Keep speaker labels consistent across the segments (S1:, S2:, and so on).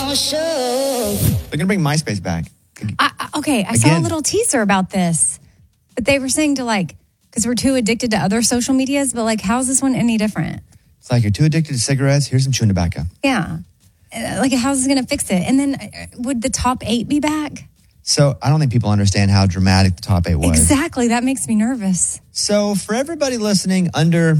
S1: They're going to bring MySpace back.
S2: I saw a little teaser about this. But they were saying because we're too addicted to other social medias, but how's this one any different?
S1: It's like you're too addicted to cigarettes. Here's some chewing tobacco.
S2: Yeah. How's this going to fix it? And then would the top 8 be back?
S1: So I don't think people understand how dramatic the top 8 was.
S2: Exactly. That makes me nervous.
S1: So for everybody listening under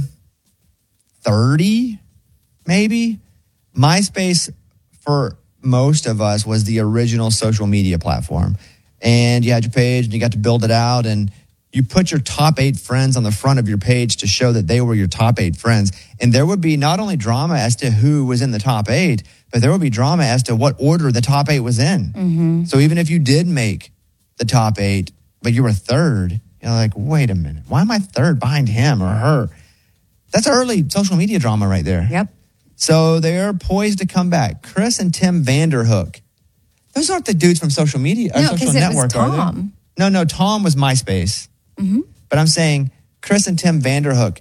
S1: 30, maybe, MySpace for most of us was the original social media platform. And you had your page and you got to build it out and you put your top 8 friends on the front of your page to show that they were your top 8 friends. And there would be not only drama as to who was in the top 8, but there would be drama as to what order the top 8 was in.
S2: Mm-hmm.
S1: So even if you did make the top 8, but you were third, you're like, wait a minute, why am I third behind him or her? That's early social media drama right there.
S2: Yep.
S1: So they're poised to come back. Chris and Tim Vanderhook. Those aren't the dudes from social media,
S2: No,
S1: social
S2: because it
S1: network,
S2: was Tom.
S1: are they? No, Tom was MySpace.
S2: Mm-hmm.
S1: But I'm saying Chris and Tim Vanderhook,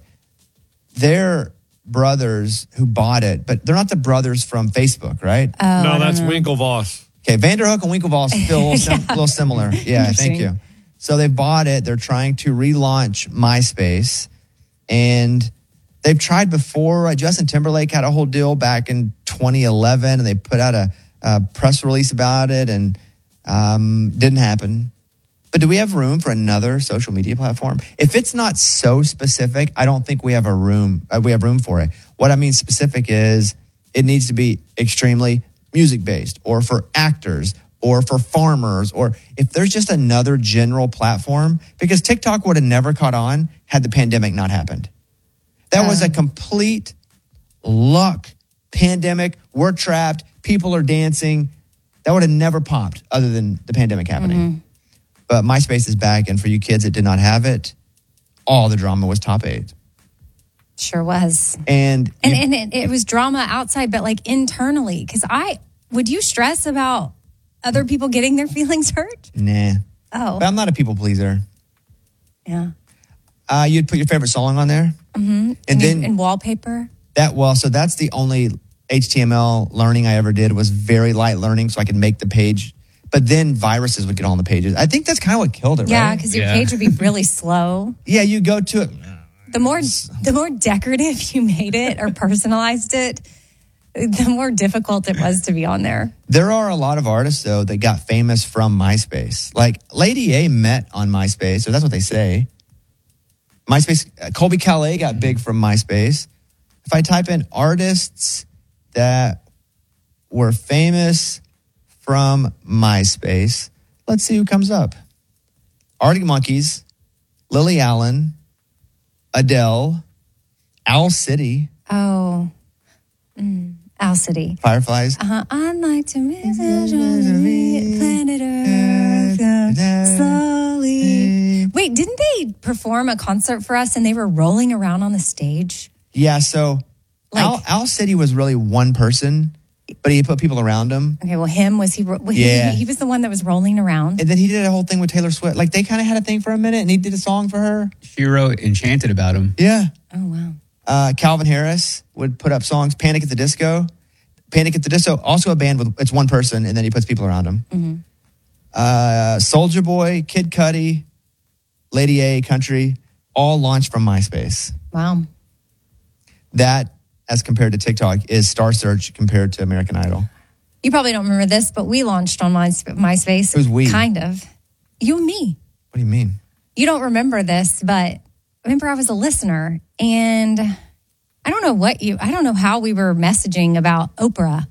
S1: they're brothers who bought it, but they're not the brothers from Facebook, right?
S3: No, that's Winklevoss.
S1: Okay, Vanderhook and Winklevoss feel a little similar. Yeah, thank you. So they bought it. They're trying to relaunch MySpace. And they've tried before. Justin Timberlake had a whole deal back in 2011, and they put out a press release about it, and didn't happen. But do we have room for another social media platform? If it's not so specific, I don't think we have room for it. What I mean specific is it needs to be extremely music-based or for actors or for farmers, or if there's just another general platform, because TikTok would have never caught on had the pandemic not happened. That was a complete luck pandemic. We're trapped. People are dancing. That would have never popped other than the pandemic happening.
S2: Mm-hmm.
S1: But MySpace is back, and for you kids that did not have it, all the drama was top 8.
S2: Sure was.
S1: And
S2: it was drama outside, but internally. Because would you stress about other people getting their feelings hurt?
S1: Nah.
S2: Oh.
S1: But I'm not a people pleaser.
S2: Yeah.
S1: You'd put your favorite song on there.
S2: Mm-hmm. And wallpaper.
S1: So that's the only HTML learning I ever did was very light learning so I could make the page. But then viruses would get on the pages. I think that's kind of what killed it, right?
S2: Yeah, because your page would be really slow.
S1: Yeah, you go to it.
S2: The more decorative you made it or personalized it, the more difficult it was to be on there.
S1: There are a lot of artists, though, that got famous from MySpace. Like Lady A met on MySpace, or that's what they say. MySpace, Colby Calais got big from MySpace. If I type in artists that were famous from MySpace, let's see who comes up. Arctic Monkeys, Lily Allen, Adele, Owl City.
S2: Oh, Owl City.
S1: Fireflies.
S2: I'd like to visit planet Earth slowly. Wait, didn't they perform a concert for us and they were rolling around on the stage?
S1: Yeah, so Owl City was really one person, but he put people around him.
S2: Okay, well, he was the one that was rolling around.
S1: And then he did a whole thing with Taylor Swift. Like, they kind of had a thing for a minute, and he did a song for her.
S4: She wrote Enchanted about him.
S1: Yeah.
S2: Oh, wow.
S1: Calvin Harris would put up songs. Panic at the Disco. Panic at the Disco, also a band with, it's one person, and then he puts people around him.
S2: Mm-hmm.
S1: Soulja Boy, Kid Cudi, Lady A, Country, all launched from MySpace.
S2: Wow.
S1: That, as compared to TikTok, is Star Search compared to American Idol.
S2: You probably don't remember this, but we launched on MySpace.
S1: Who's we?
S2: Kind of. You and me.
S1: What do you mean?
S2: You don't remember this, but remember I was a listener, and I don't know how we were messaging about Oprah.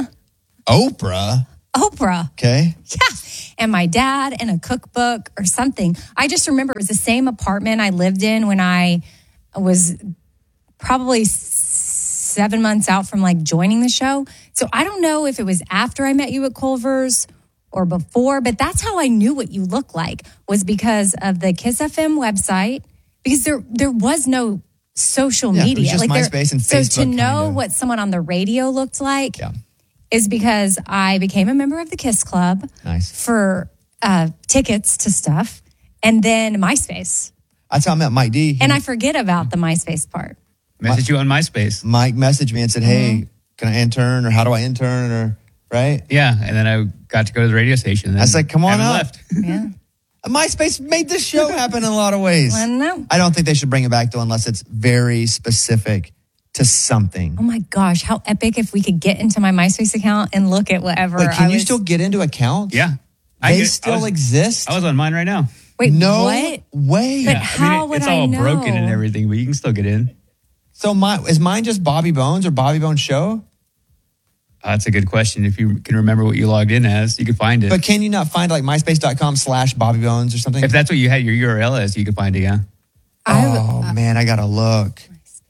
S1: Oprah?
S2: Oprah.
S1: Okay.
S2: Yeah. And my dad and a cookbook or something. I just remember it was the same apartment I lived in when I was probably 7 months out from joining the show. So I don't know if it was after I met you at Culver's or before, but that's how I knew what you looked like, was because of the Kiss FM website, because there was no social media.
S1: It was just MySpace and Facebook.
S2: So to know what someone on the radio looked like is because I became a member of the Kiss Club for tickets to stuff, and then MySpace.
S1: That's how I met Mike D.
S2: And I forget about the MySpace part.
S4: Message you on MySpace.
S1: Mike messaged me and said, hey, can I intern, or how do I intern? Or right?
S4: Yeah, and then I got to go to the radio station. And
S1: I was like, come on
S4: haven't
S1: up.
S4: left.
S2: Yeah.
S1: MySpace made this show happen in a lot of ways.
S2: I know.
S1: I don't think they should bring it back, though, unless it's very specific to something.
S2: Oh my gosh, how epic if we could get into my MySpace account and look at whatever.
S1: Wait, can you still get into accounts?
S4: Yeah.
S1: They still exist?
S4: I was on mine right now.
S2: Wait,
S1: no
S2: what?
S1: way.
S2: But how would
S4: it's
S2: I
S4: all
S2: know?
S4: broken and everything, but you can still get in.
S1: So is mine just Bobby Bones or Bobby Bones Show?
S4: That's a good question. If you can remember what you logged in as, you can find it.
S1: But can you not find like myspace.com/Bobby Bones or something?
S4: If that's what you had your URL as, you can find it, yeah.
S1: Oh, man, I got to look.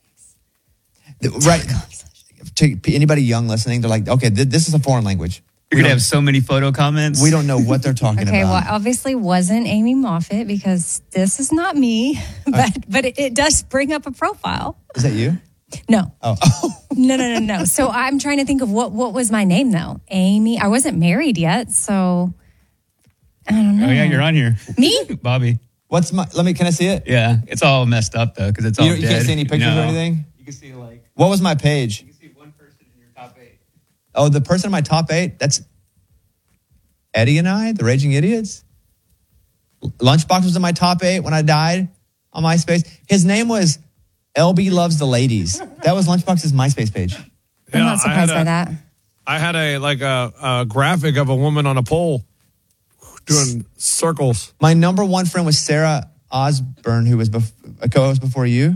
S1: Right. To anybody young listening, they're like, okay, this is a foreign language.
S4: You're going to have so many photo comments.
S1: We don't know what they're talking
S2: Okay,
S1: about.
S2: well, obviously wasn't Amy Moffat because this is not me, but it does bring up a profile.
S1: Is that you?
S2: No.
S1: Oh.
S2: No. So I'm trying to think of what was my name though. Amy. I wasn't married yet, so I don't know.
S4: Oh, yeah, you're on here.
S2: Me?
S4: Bobby.
S1: Can I see it?
S4: Yeah, it's all messed up, though, because it's all
S1: You
S4: dead.
S1: can't see any pictures or anything?
S4: You can see, like...
S1: What was my page?
S4: You can see one person in your top 8.
S1: Oh, the person in my top 8? That's Eddie and I, the Raging Idiots. Lunchbox was in my top 8 when I died on MySpace. His name was LB Loves the Ladies. That was Lunchbox's MySpace page.
S2: I'm not surprised by that.
S3: I had a graphic of a woman on a pole doing circles.
S1: My number one friend was Sarah Osborne, who was a co-host before you.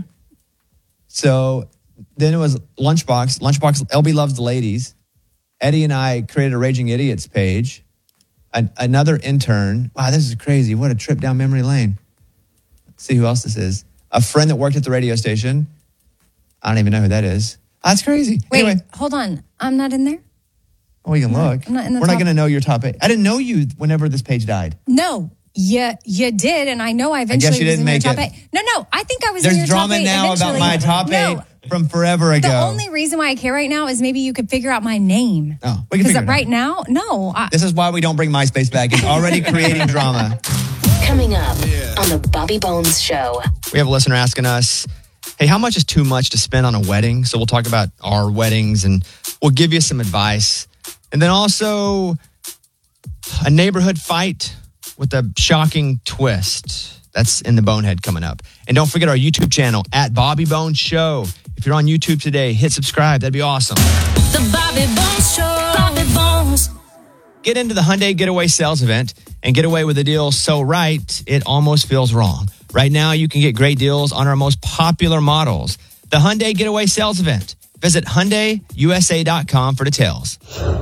S1: So then it was Lunchbox. Lunchbox, LB Loves the Ladies. Eddie and I created a Raging Idiots page. Another intern. Wow, this is crazy. What a trip down memory lane. Let's see who else this is. A friend that worked at the radio station. I don't even know who that is. That's crazy.
S2: Wait,
S1: Anyway,
S2: hold on. I'm not in there?
S1: we can look.
S2: I'm not in the
S1: We're not
S2: top-
S1: going to know your top 8. I didn't know you whenever this page died.
S2: No. You did, and I know I eventually
S1: guess you
S2: was
S1: didn't
S2: in your
S1: make
S2: top
S1: it.
S2: 8. No, I think I was in
S1: There's
S2: your top 8
S1: drama now about
S2: eventually.
S1: my top 8
S2: No,
S1: from forever ago.
S2: the only reason why I care right now is maybe you could figure out my name.
S1: Oh, we can
S2: Because
S1: figure it
S2: right
S1: out.
S2: now, no.
S1: This is why we don't bring MySpace back. It's already creating drama.
S5: Coming up on the Bobby Bones Show.
S1: We have a listener asking us, hey, how much is too much to spend on a wedding? So we'll talk about our weddings and we'll give you some advice. And then also a neighborhood fight with a shocking twist. That's in the Bonehead coming up. And don't forget our YouTube channel at Bobby Bones Show. If you're on YouTube today, hit subscribe. That'd be awesome.
S6: The Bobby Bones Show. Bobby Bones.
S1: Get into the Hyundai Getaway Sales Event and get away with a deal so right, it almost feels wrong. Right now, you can get great deals on our most popular models. The Hyundai Getaway Sales Event. Visit HyundaiUSA.com for details.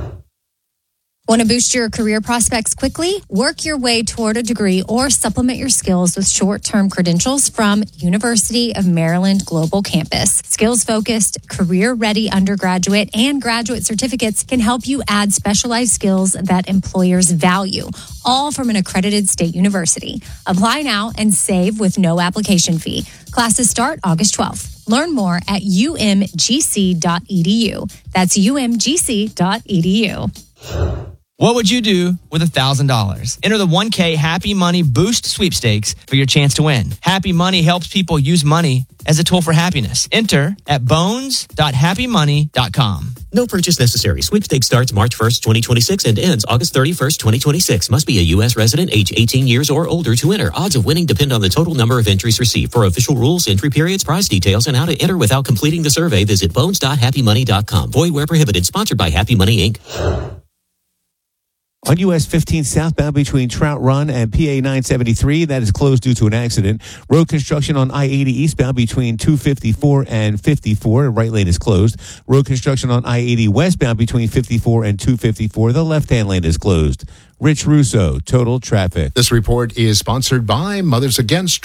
S2: Want to boost your career prospects quickly? Work your way toward a degree or supplement your skills with short-term credentials from University of Maryland Global Campus. Skills-focused, career-ready undergraduate and graduate certificates can help you add specialized skills that employers value, all from an accredited state university. Apply now and save with no application fee. Classes start August 12th. Learn more at umgc.edu. That's umgc.edu.
S1: What would you do with $1,000? Enter the 1K Happy Money Boost Sweepstakes for your chance to win. Happy Money helps people use money as a tool for happiness. Enter at bones.happymoney.com.
S7: No purchase necessary. Sweepstakes starts March 1st, 2026 and ends August 31st, 2026. Must be a U.S. resident age 18 years or older to enter. Odds of winning depend on the total number of entries received. For official rules, entry periods, prize details, and how to enter without completing the survey, visit bones.happymoney.com. Void where prohibited. Sponsored by Happy Money, Inc.
S8: On US 15 southbound between Trout Run and PA 973, that is closed due to an accident. Road construction on I-80 eastbound between 254 and 54. Right lane is closed. Road construction on I-80 westbound between 54 and 254. The left-hand lane is closed. Rich Russo, Total Traffic.
S9: This report is sponsored by Mothers Against